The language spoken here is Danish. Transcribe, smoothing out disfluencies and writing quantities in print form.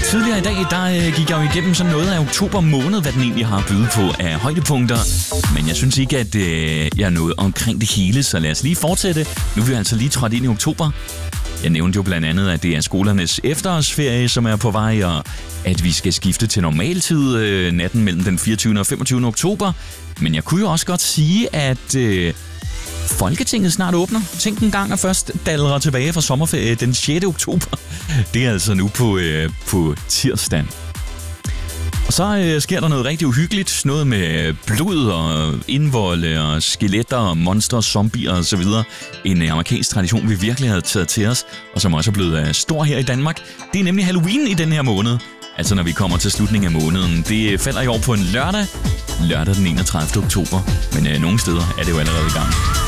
Tidligere i dag, der gik jeg jo igennem sådan noget af oktober måned, hvad den egentlig har at byde på af højdepunkter. Men jeg synes ikke, at jeg er nået omkring det hele, så lad os lige fortsætte. Nu er vi altså lige trådt ind i oktober. Jeg nævnte jo blandt andet, at det er skolernes efterårsferie, som er på vej, og at vi skal skifte til normaltid natten mellem den 24. og 25. oktober. Men jeg kunne jo også godt sige, at Folketinget snart åbner. Tænk en gang, at først dalrer tilbage fra sommerferie den 6. oktober. Det er altså nu på tirsdag. Og så sker der noget rigtig uhyggeligt. Noget med blod og indvolde og skeletter og monstre, zombier og så videre. En amerikansk tradition, vi virkelig havde taget til os, og som også er blevet stor her i Danmark. Det er nemlig Halloween i den her måned. Altså når vi kommer til slutningen af måneden. Det falder i år på en lørdag. Lørdag den 31. oktober. Men nogle steder er det jo allerede i gang.